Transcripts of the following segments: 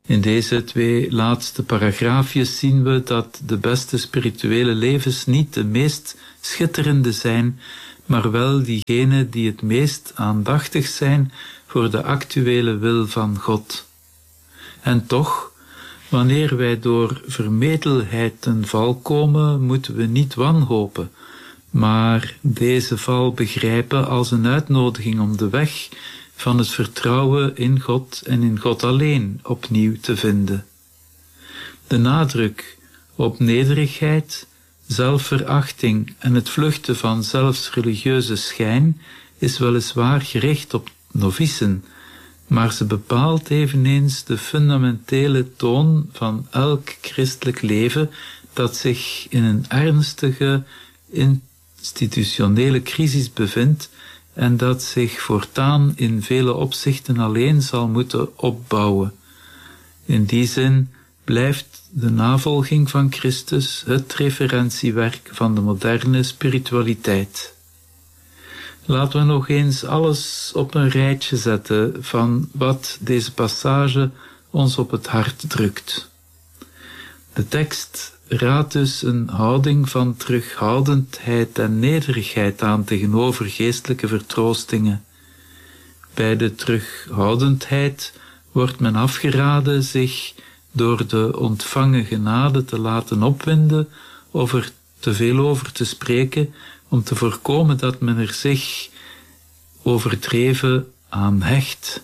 In deze 2 laatste paragraafjes zien we dat de beste spirituele levens niet de meest schitterende zijn, maar wel diegenen die het meest aandachtig zijn voor de actuele wil van God. En toch, wanneer wij door vermetelheid ten val komen, moeten we niet wanhopen, maar deze val begrijpen als een uitnodiging om de weg van het vertrouwen in God en in God alleen opnieuw te vinden. De nadruk op nederigheid, zelfverachting en het vluchten van zelfs religieuze schijn is weliswaar gericht op novicen, maar ze bepaalt eveneens de fundamentele toon van elk christelijk leven dat zich in een ernstige institutionele crisis bevindt en dat zich voortaan in vele opzichten alleen zal moeten opbouwen. In die zin blijft de navolging van Christus het referentiewerk van de moderne spiritualiteit. Laten we nog eens alles op een rijtje zetten van wat deze passage ons op het hart drukt. De tekst raadt dus een houding van terughoudendheid en nederigheid aan tegenover geestelijke vertroostingen. Bij de terughoudendheid wordt men afgeraden zich door de ontvangen genade te laten opwinden of er te veel over te spreken, om te voorkomen dat men er zich overdreven aan hecht.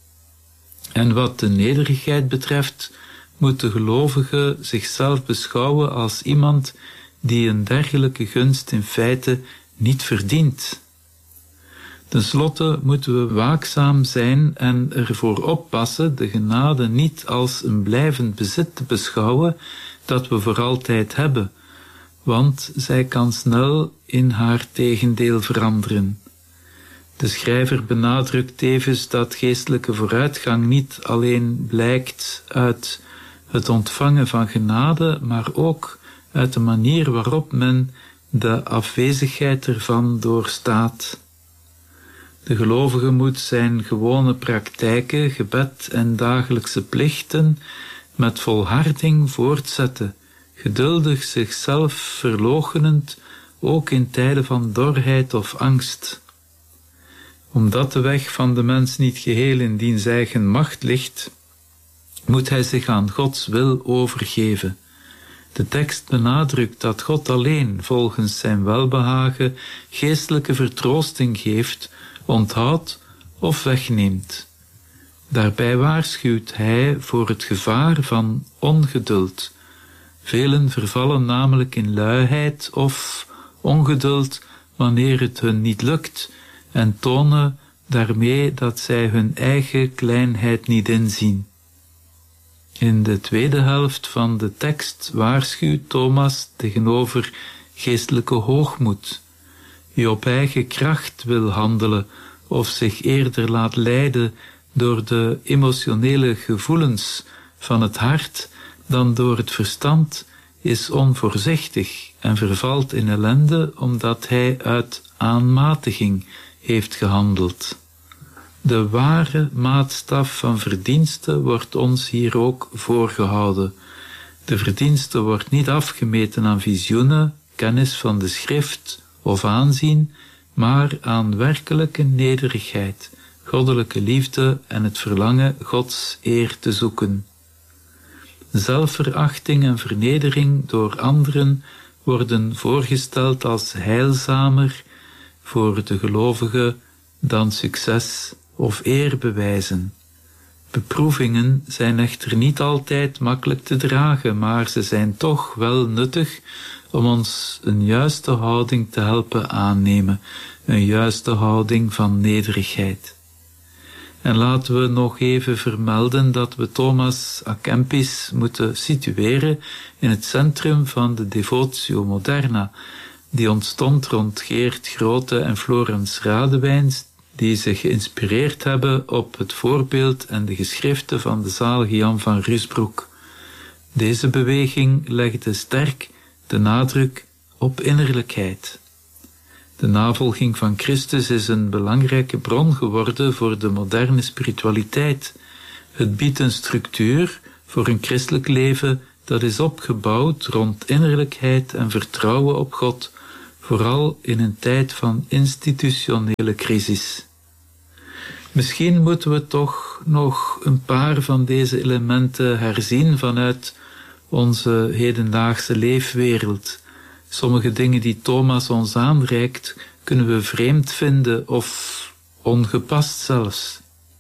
En wat de nederigheid betreft, moet de gelovige zichzelf beschouwen als iemand die een dergelijke gunst in feite niet verdient. Ten slotte moeten we waakzaam zijn en ervoor oppassen de genade niet als een blijvend bezit te beschouwen dat we voor altijd hebben, want zij kan snel in haar tegendeel veranderen. De schrijver benadrukt tevens dat geestelijke vooruitgang niet alleen blijkt uit het ontvangen van genade, maar ook uit de manier waarop men de afwezigheid ervan doorstaat. De gelovige moet zijn gewone praktijken, gebed en dagelijkse plichten met volharding voortzetten, geduldig zichzelf verloochenend, ook in tijden van dorheid of angst. Omdat de weg van de mens niet geheel in diens eigen macht ligt, moet hij zich aan Gods wil overgeven. De tekst benadrukt dat God alleen volgens zijn welbehagen geestelijke vertroosting geeft, onthoudt of wegneemt. Daarbij waarschuwt hij voor het gevaar van ongeduld. Velen vervallen namelijk in luiheid of ongeduld wanneer het hun niet lukt en tonen daarmee dat zij hun eigen kleinheid niet inzien. In de tweede helft van de tekst waarschuwt Thomas tegenover geestelijke hoogmoed. Wie op eigen kracht wil handelen of zich eerder laat leiden door de emotionele gevoelens van het hart dan door het verstand, is onvoorzichtig en vervalt in ellende omdat hij uit aanmatiging heeft gehandeld. De ware maatstaf van verdienste wordt ons hier ook voorgehouden. De verdienste wordt niet afgemeten aan visioenen, kennis van de schrift of aanzien, maar aan werkelijke nederigheid, goddelijke liefde en het verlangen Gods eer te zoeken. Zelfverachting en vernedering door anderen worden voorgesteld als heilzamer voor de gelovige dan succes of eerbewijzen. Beproevingen zijn echter niet altijd makkelijk te dragen, maar ze zijn toch wel nuttig om ons een juiste houding te helpen aannemen, een juiste houding van nederigheid. En laten we nog even vermelden dat we Thomas à Kempis moeten situeren in het centrum van de Devotio Moderna, die ontstond rond Geert Grote en Florens Radewijns, die zich geïnspireerd hebben op het voorbeeld en de geschriften van de zalige Jan van Rusbroek. Deze beweging legde sterk de nadruk op innerlijkheid. De navolging van Christus is een belangrijke bron geworden voor de moderne spiritualiteit. Het biedt een structuur voor een christelijk leven dat is opgebouwd rond innerlijkheid en vertrouwen op God, vooral in een tijd van institutionele crisis. Misschien moeten we toch nog een paar van deze elementen herzien vanuit onze hedendaagse leefwereld. Sommige dingen die Thomas ons aanreikt, kunnen we vreemd vinden of ongepast zelfs.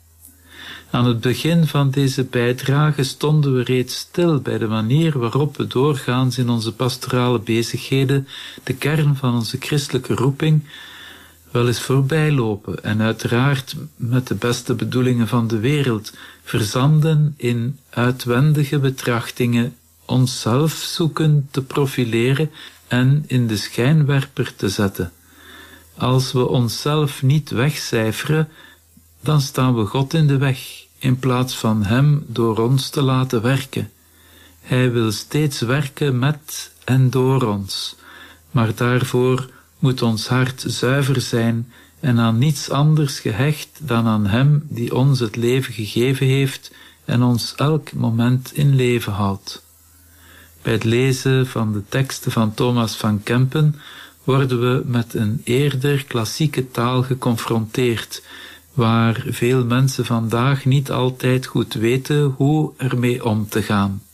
Aan het begin van deze bijdrage stonden we reeds stil bij de manier waarop we doorgaans in onze pastorale bezigheden de kern van onze christelijke roeping wel eens voorbij lopen en uiteraard met de beste bedoelingen van de wereld verzanden in uitwendige betrachtingen, onszelf zoeken te profileren en in de schijnwerper te zetten. Als we onszelf niet wegcijferen, dan staan we God in de weg, in plaats van Hem door ons te laten werken. Hij wil steeds werken met en door ons, maar daarvoor moet ons hart zuiver zijn en aan niets anders gehecht dan aan Hem die ons het leven gegeven heeft en ons elk moment in leven houdt. Bij het lezen van de teksten van Thomas van Kempen worden we met een eerder klassieke taal geconfronteerd, waar veel mensen vandaag niet altijd goed weten hoe ermee om te gaan.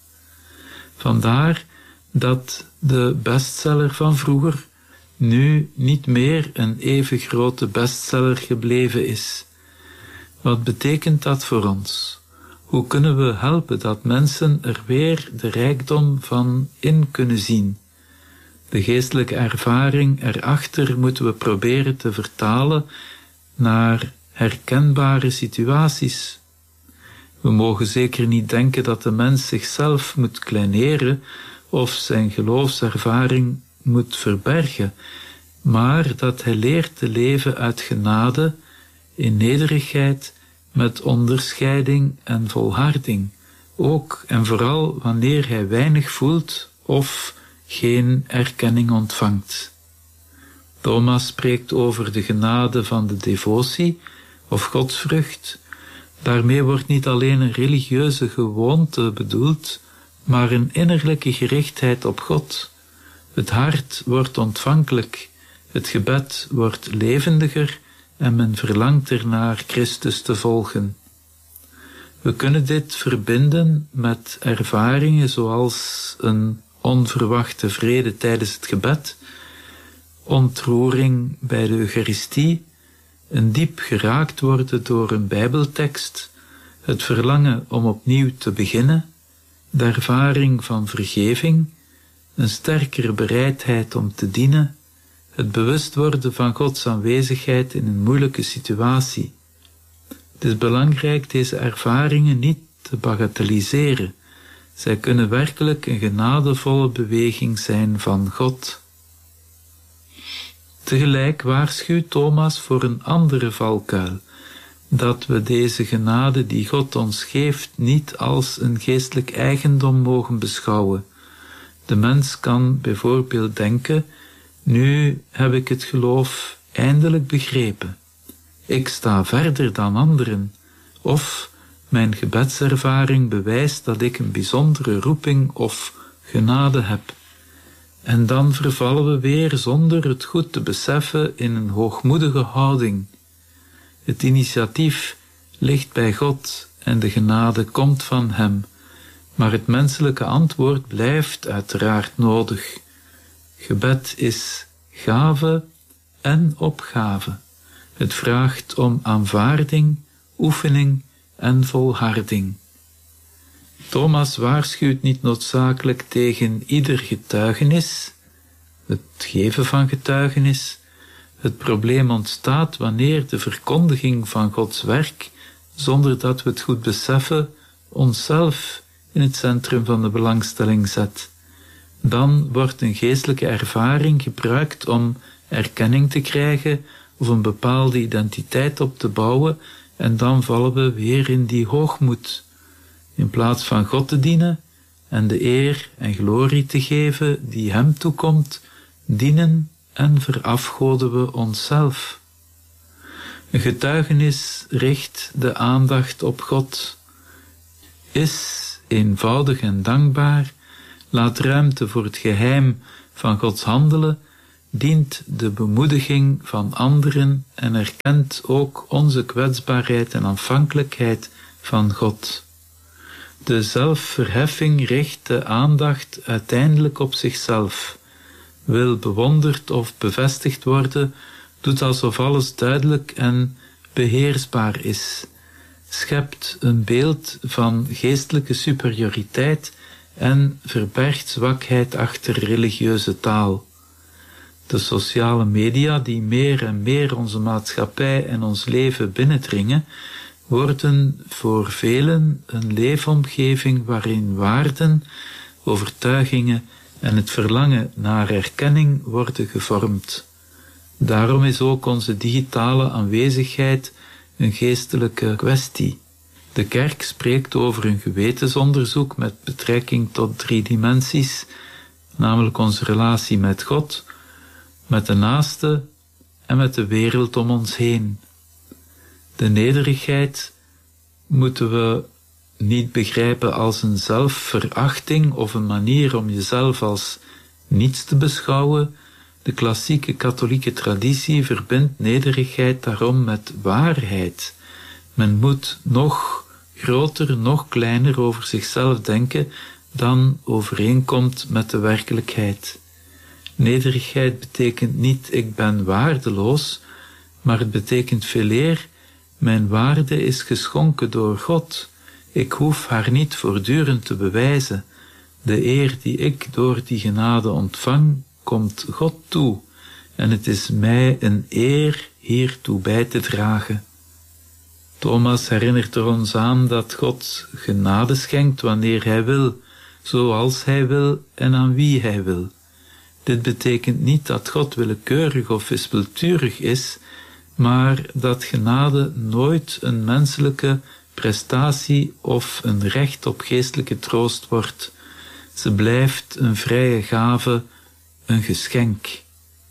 Vandaar dat de bestseller van vroeger nu niet meer een even grote bestseller gebleven is. Wat betekent dat voor ons? Hoe kunnen we helpen dat mensen er weer de rijkdom van in kunnen zien? De geestelijke ervaring erachter moeten we proberen te vertalen naar herkenbare situaties. We mogen zeker niet denken dat de mens zichzelf moet kleineren of zijn geloofservaring moet verbergen, maar dat hij leert te leven uit genade, in nederigheid, met onderscheiding en volharding, ook en vooral wanneer hij weinig voelt of geen erkenning ontvangt. Thomas spreekt over de genade van de devotie of godsvrucht. Daarmee wordt niet alleen een religieuze gewoonte bedoeld, maar een innerlijke gerichtheid op God. Het hart wordt ontvankelijk, het gebed wordt levendiger en men verlangt ernaar Christus te volgen. We kunnen dit verbinden met ervaringen zoals een onverwachte vrede tijdens het gebed, ontroering bij de Eucharistie, een diep geraakt worden door een Bijbeltekst, het verlangen om opnieuw te beginnen, de ervaring van vergeving, een sterkere bereidheid om te dienen, het bewust worden van Gods aanwezigheid in een moeilijke situatie. Het is belangrijk deze ervaringen niet te bagatelliseren. Zij kunnen werkelijk een genadevolle beweging zijn van God. Tegelijk waarschuwt Thomas voor een andere valkuil, dat we deze genade die God ons geeft niet als een geestelijk eigendom mogen beschouwen. De mens kan bijvoorbeeld denken, nu heb ik het geloof eindelijk begrepen. Ik sta verder dan anderen, of mijn gebedservaring bewijst dat ik een bijzondere roeping of genade heb. En dan vervallen we weer zonder het goed te beseffen in een hoogmoedige houding. Het initiatief ligt bij God en de genade komt van Hem, maar het menselijke antwoord blijft uiteraard nodig. Gebed is gave en opgave. Het vraagt om aanvaarding, oefening en volharding. Thomas waarschuwt niet noodzakelijk tegen ieder getuigenis, het geven van getuigenis. Het probleem ontstaat wanneer de verkondiging van Gods werk, zonder dat we het goed beseffen, onszelf in het centrum van de belangstelling zet. Dan wordt een geestelijke ervaring gebruikt om erkenning te krijgen of een bepaalde identiteit op te bouwen en dan vallen we weer in die hoogmoed. In plaats van God te dienen en de eer en glorie te geven die Hem toekomt, dienen en verafgoden we onszelf. Een getuigenis richt de aandacht op God, is eenvoudig en dankbaar, laat ruimte voor het geheim van Gods handelen, dient de bemoediging van anderen en erkent ook onze kwetsbaarheid en afhankelijkheid van God. De zelfverheffing richt de aandacht uiteindelijk op zichzelf, wil bewonderd of bevestigd worden, doet alsof alles duidelijk en beheersbaar is, schept een beeld van geestelijke superioriteit en verbergt zwakheid achter religieuze taal. De sociale media, die meer en meer onze maatschappij en ons leven binnendringen, worden voor velen een leefomgeving waarin waarden, overtuigingen en het verlangen naar erkenning worden gevormd. Daarom is ook onze digitale aanwezigheid een geestelijke kwestie. De kerk spreekt over een gewetensonderzoek met betrekking tot 3 dimensies, namelijk onze relatie met God, met de naaste en met de wereld om ons heen. De nederigheid moeten we niet begrijpen als een zelfverachting of een manier om jezelf als niets te beschouwen. De klassieke katholieke traditie verbindt nederigheid daarom met waarheid. Men moet nog groter, nog kleiner over zichzelf denken dan overeenkomt met de werkelijkheid. Nederigheid betekent niet ik ben waardeloos, maar het betekent veeleer mijn waarde is geschonken door God. Ik hoef haar niet voortdurend te bewijzen. De eer die ik door die genade ontvang, komt God toe, en het is mij een eer hiertoe bij te dragen. Thomas herinnert er ons aan dat God genade schenkt wanneer hij wil, zoals hij wil en aan wie hij wil. Dit betekent niet dat God willekeurig of wispelturig is, maar dat genade nooit een menselijke prestatie of een recht op geestelijke troost wordt. Ze blijft een vrije gave, een geschenk.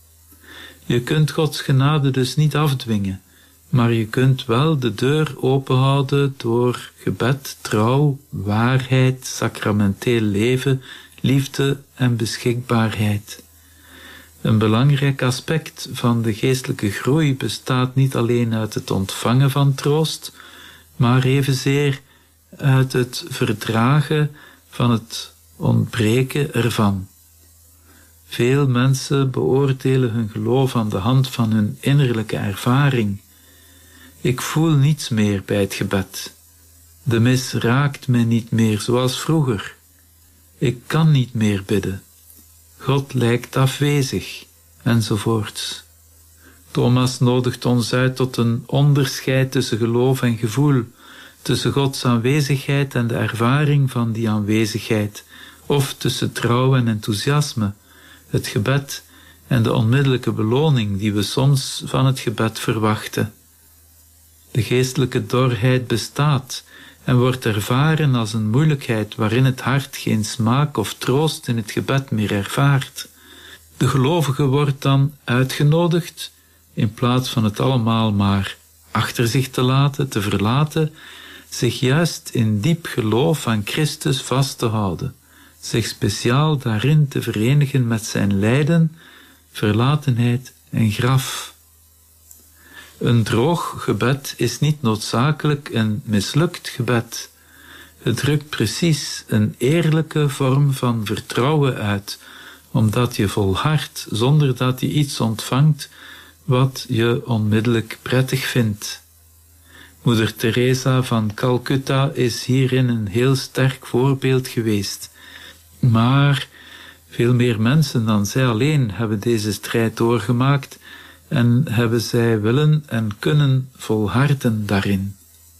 Je kunt Gods genade dus niet afdwingen, maar je kunt wel de deur openhouden door gebed, trouw, waarheid, sacramenteel leven, liefde en beschikbaarheid. Een belangrijk aspect van de geestelijke groei bestaat niet alleen uit het ontvangen van troost, maar evenzeer uit het verdragen van het ontbreken ervan. Veel mensen beoordelen hun geloof aan de hand van hun innerlijke ervaring. Ik voel niets meer bij het gebed. De mis raakt me niet meer zoals vroeger. Ik kan niet meer bidden. God lijkt afwezig, enzovoorts. Thomas nodigt ons uit tot een onderscheid tussen geloof en gevoel, tussen Gods aanwezigheid en de ervaring van die aanwezigheid, of tussen trouw en enthousiasme, het gebed en de onmiddellijke beloning die we soms van het gebed verwachten. De geestelijke dorheid bestaat en wordt ervaren als een moeilijkheid waarin het hart geen smaak of troost in het gebed meer ervaart. De gelovige wordt dan uitgenodigd, in plaats van het allemaal maar achter zich te laten, te verlaten, zich juist in diep geloof aan Christus vast te houden, zich speciaal daarin te verenigen met zijn lijden, verlatenheid en graf. Een droog gebed is niet noodzakelijk een mislukt gebed. Het drukt precies een eerlijke vorm van vertrouwen uit, omdat je volhardt zonder dat je iets ontvangt wat je onmiddellijk prettig vindt. Moeder Teresa van Calcutta is hierin een heel sterk voorbeeld geweest. Maar veel meer mensen dan zij alleen hebben deze strijd doorgemaakt en hebben zij willen en kunnen volharden daarin.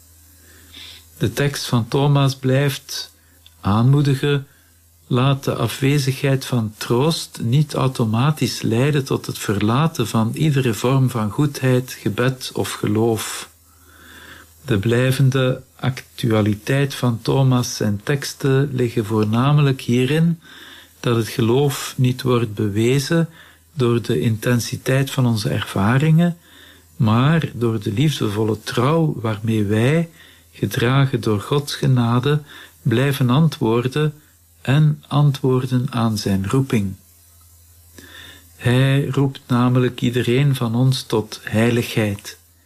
De tekst van Thomas blijft aanmoedigen: laat de afwezigheid van troost niet automatisch leiden tot het verlaten van iedere vorm van goedheid, gebed of geloof. De blijvende actualiteit van Thomas zijn teksten liggen voornamelijk hierin dat het geloof niet wordt bewezen door de intensiteit van onze ervaringen, maar door de liefdevolle trouw waarmee wij, gedragen door Gods genade, blijven antwoorden en antwoorden aan zijn roeping. Hij roept namelijk iedereen van ons tot heiligheid.